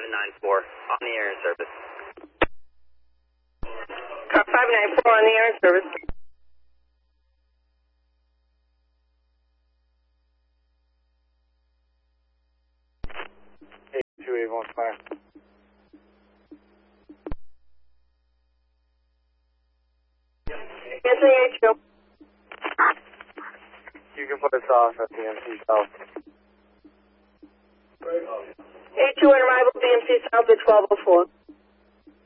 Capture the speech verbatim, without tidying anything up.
five nine four on the air in service. Car five nine four on the air in service. eight two eight one five. Anthony H two. You can put us off at the M C South. A two on arrival, D M C South at twelve oh four.